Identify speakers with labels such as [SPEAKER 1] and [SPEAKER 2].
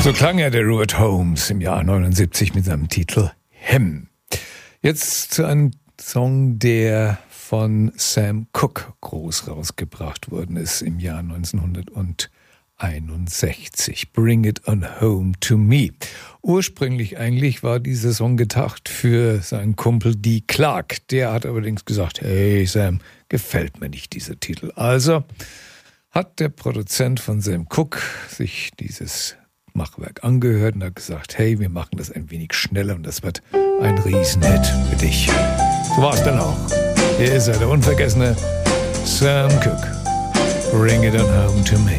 [SPEAKER 1] So klang ja der Ruud Holmes im Jahr 79 mit seinem Titel Hymn. Jetzt zu einem Song, der von Sam Cooke groß rausgebracht worden ist im Jahr 1961. Bring It On Home To Me. Ursprünglich eigentlich war dieser Song gedacht für seinen Kumpel Dee Clark. Der hat allerdings gesagt, hey Sam, gefällt mir nicht dieser Titel. Also hat der Produzent von Sam Cooke sich dieses Machwerk angehört und hat gesagt, hey, wir machen das ein wenig schneller und das wird ein Riesenhit für dich. So war es dann auch. Hier ist er, der unvergessene Sam Cooke. Bring It On Home To Me.